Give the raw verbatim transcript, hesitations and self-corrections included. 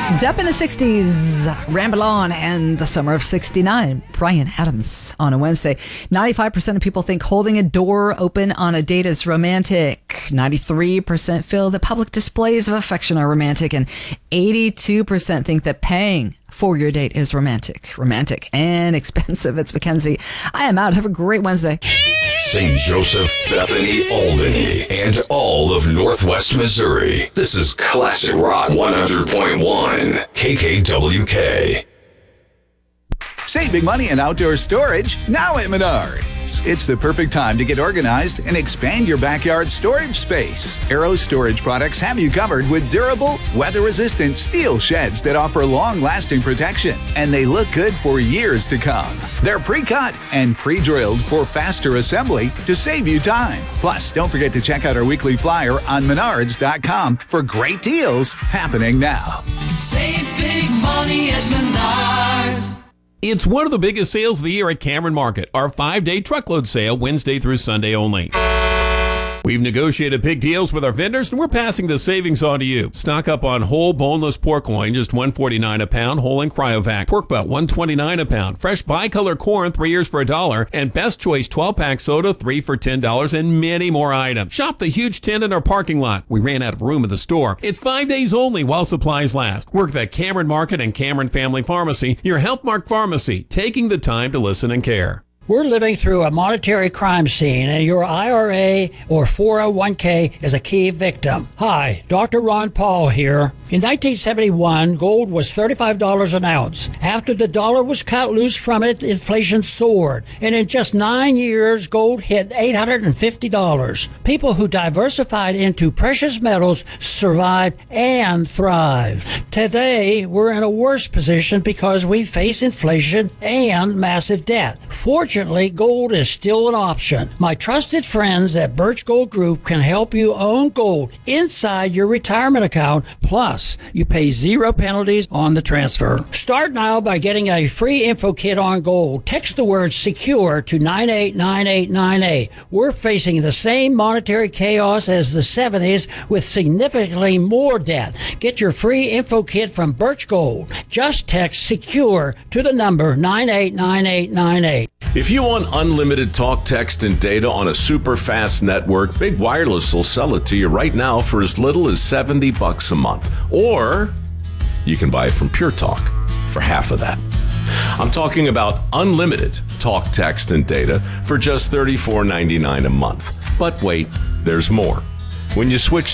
Zepp in the sixties, Ramble On, and the summer of sixty-nine. Bryan Adams on a Wednesday. ninety-five percent of people think holding a door open on a date is romantic. ninety-three percent feel that public displays of affection are romantic. And eighty-two percent think that paying for your date is romantic. Romantic and expensive. It's Mackenzie. I am out. Have a great Wednesday. Saint Joseph, Bethany, Albany, and all of Northwest Missouri. This is Classic Rock one hundred point one, K K W K. Save big money in outdoor storage now at Menards. It's the perfect time to get organized and expand your backyard storage space. Arrow Storage Products have you covered with durable, weather-resistant steel sheds that offer long-lasting protection, and they look good for years to come. They're pre-cut and pre-drilled for faster assembly to save you time. Plus, don't forget to check out our weekly flyer on menards dot com for great deals happening now. Save big money at Menards. It's one of the biggest sales of the year at Cameron Market, our five-day truckload sale, Wednesday through Sunday only. We've negotiated big deals with our vendors, and we're passing the savings on to you. Stock up on whole boneless pork loin, just one forty-nine a pound, whole and cryovac. Pork butt, one twenty-nine a pound. Fresh bicolor corn, three ears for a dollar. And Best Choice twelve-pack soda, three for ten dollars, and many more items. Shop the huge tent in our parking lot. We ran out of room in the store. It's five days only while supplies last. Work at Cameron Market and Cameron Family Pharmacy, your Health Mark pharmacy, taking the time to listen and care. We're living through a monetary crime scene, and your I R A or four oh one k is a key victim. Hi, Doctor Ron Paul here. In nineteen seventy-one, gold was thirty-five dollars an ounce. After the dollar was cut loose from it, inflation soared. And in just nine years, gold hit eight hundred fifty dollars. People who diversified into precious metals survived and thrived. Today, we're in a worse position because we face inflation and massive debt. Fortunately, Fortunately, gold is still an option. My trusted friends at Birch Gold Group can help you own gold inside your retirement account. Plus, you pay zero penalties on the transfer. Start now by getting a free info kit on gold. Text the word SECURE to nine eight nine eight nine eight. We're facing the same monetary chaos as the seventies with significantly more debt. Get your free info kit from Birch Gold. Just text SECURE to the number nine eight nine eight nine eight. If you want unlimited talk, text, and data on a super fast network, Big Wireless will sell it to you right now for as little as seventy bucks a month. Or you can buy it from Pure Talk for half of that. I'm talking about unlimited talk, text, and data for just thirty-four ninety-nine a month. But wait, there's more. When you switch